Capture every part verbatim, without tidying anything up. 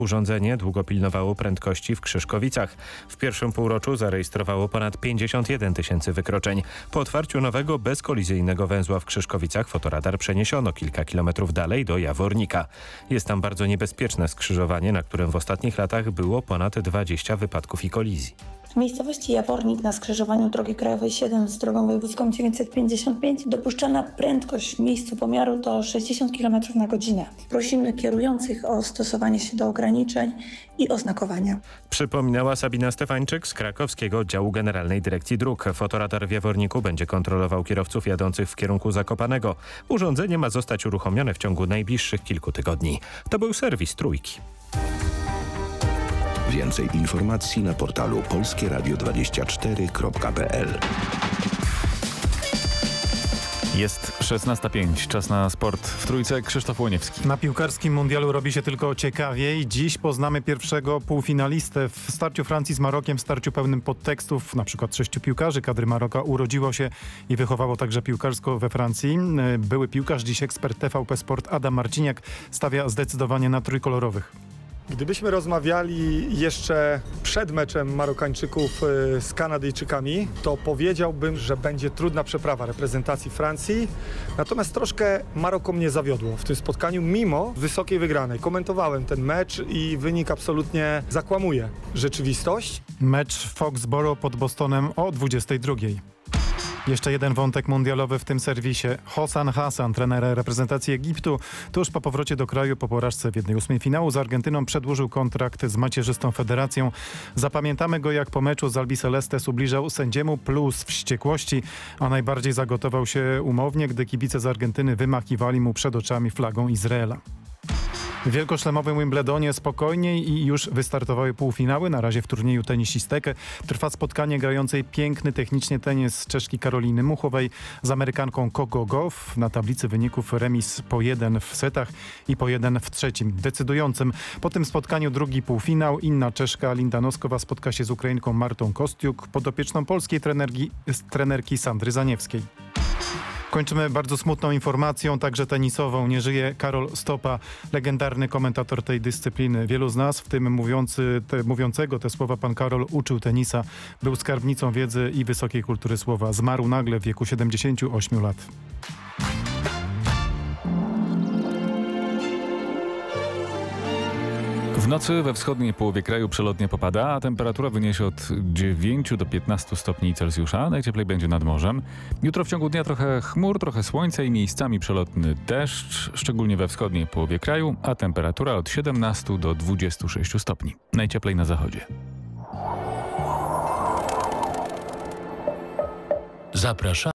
Urządzenie długo pilnowało prędkości w Krzyszkowicach. W pierwszym półroczu zarejestrowało ponad pięćdziesiąt jeden tysięcy wykroczeń. Po otwarciu nowego bezkolizyjnego węzła w Krzyszkowicach fotoradar przeniesiono kilka kilometrów dalej do Jawornika. Jest tam bardzo niebezpieczne skrzyżowanie, na którym w ostatnich latach było ponad dwadzieścia wypadków i kolizji. W miejscowości Jawornik na skrzyżowaniu drogi krajowej siedem z drogą wojewódzką dziewięćset pięćdziesiąt pięć dopuszczana prędkość w miejscu pomiaru to sześćdziesiąt kilometrów na godzinę. Prosimy kierujących o stosowanie się do ograniczeń i oznakowania. Przypominała Sabina Stefańczyk z krakowskiego oddziału Generalnej Dyrekcji Dróg. Fotoradar w Jaworniku będzie kontrolował kierowców jadących w kierunku Zakopanego. Urządzenie ma zostać uruchomione w ciągu najbliższych kilku tygodni. To był serwis Trójki. Więcej informacji na portalu polskie radio dwadzieścia cztery kropka p l. Jest szesnasta pięć, czas na sport w Trójce. Krzysztof Łoniewski. Na piłkarskim mundialu robi się tylko ciekawiej. Dziś poznamy pierwszego półfinalistę w starciu Francji z Marokiem, w starciu pełnym podtekstów. Na przykład sześciu piłkarzy kadry Maroka urodziło się i wychowało także piłkarsko we Francji. Były piłkarz, dziś ekspert T V P Sport Adam Marciniak stawia zdecydowanie na trójkolorowych. Gdybyśmy rozmawiali jeszcze przed meczem Marokańczyków z Kanadyjczykami, to powiedziałbym, że będzie trudna przeprawa reprezentacji Francji. Natomiast troszkę Maroko mnie zawiodło w tym spotkaniu, mimo wysokiej wygranej. Komentowałem ten mecz i wynik absolutnie zakłamuje rzeczywistość. Mecz w Foxborough pod Bostonem o dwudziestej drugiej. Jeszcze jeden wątek mundialowy w tym serwisie. Hossam Hassan, trener reprezentacji Egiptu, tuż po powrocie do kraju po porażce w jednej ósmej finału z Argentyną przedłużył kontrakt z macierzystą federacją. Zapamiętamy go, jak po meczu z Albi Celestes ubliżał sędziemu plus wściekłości, a najbardziej zagotował się umownie, gdy kibice z Argentyny wymachiwali mu przed oczami flagą Izraela. W wielkoszlemowym Wimbledonie spokojniej i już wystartowały półfinały. Na razie w turnieju tenisistek trwa spotkanie grającej piękny technicznie tenis Czeszki Karoliny Muchowej z Amerykanką Coco Gauff. Na tablicy wyników remis po jeden w setach i po jeden w trzecim decydującym. Po tym spotkaniu drugi półfinał. Inna Czeszka Linda Noskowa spotka się z Ukrainką Martą Kostiuk, podopieczną polskiej trenerki, trenerki Sandry Zaniewskiej. Kończymy bardzo smutną informacją, także tenisową. Nie żyje Karol Stopa, legendarny komentator tej dyscypliny. Wielu z nas, w tym mówiący, te, mówiącego te słowa pan Karol, uczył tenisa. Był skarbnicą wiedzy i wysokiej kultury słowa. Zmarł nagle w wieku siedemdziesięciu ośmiu lat. W nocy we wschodniej połowie kraju przelotnie popada, a temperatura wyniesie od dziewięciu do piętnastu stopni Celsjusza. Najcieplej będzie nad morzem. Jutro w ciągu dnia trochę chmur, trochę słońca i miejscami przelotny deszcz, szczególnie we wschodniej połowie kraju, a temperatura od siedemnastu do dwudziestu sześciu stopni. Najcieplej na zachodzie. Zapraszam.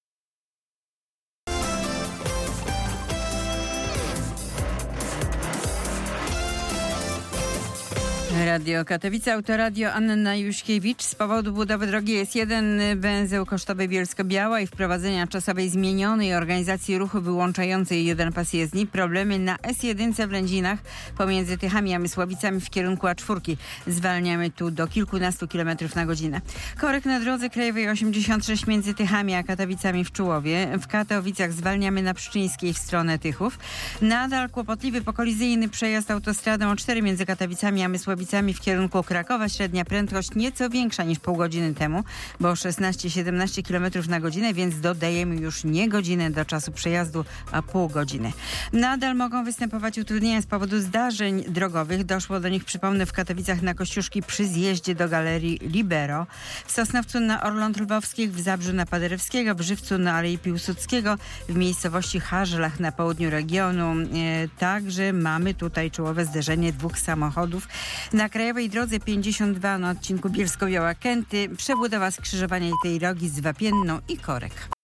Radio Katowice, Autoradio, Anna Juśkiewicz. Z powodu budowy drogi S jeden węzeł kosztowy Bielsko-Biała i wprowadzenia czasowej zmienionej organizacji ruchu wyłączającej jeden pas jezdni, problemy na S jeden w Lędzinach pomiędzy Tychami a Mysłowicami w kierunku A cztery. Zwalniamy tu do kilkunastu kilometrów na godzinę. Korek na drodze krajowej osiemdziesiąt sześć między Tychami a Katowicami w Czułowie. W Katowicach zwalniamy na Pszczyńskiej w stronę Tychów. Nadal kłopotliwy pokolizyjny przejazd autostradą A cztery między Katowicami a Mysłowicami w kierunku Krakowa. Średnia prędkość nieco większa niż pół godziny temu, bo szesnaście siedemnaście kilometrów na godzinę, więc dodajemy już nie godzinę do czasu przejazdu, a pół godziny. Nadal mogą występować utrudnienia z powodu zdarzeń drogowych. Doszło do nich, przypomnę, w Katowicach na Kościuszki przy zjeździe do Galerii Libero, w Sosnowcu na Orląt Lwowskich, w Zabrzu na Paderewskiego, w Żywcu na Alei Piłsudskiego, w miejscowości Harzelach na południu regionu. E, także mamy tutaj czołowe zderzenie dwóch samochodów. Na krajowej drodze pięćdziesiąt dwa na odcinku Bielsko-Biała Kęty przebudowa skrzyżowania tej drogi z Wapienną i Korek.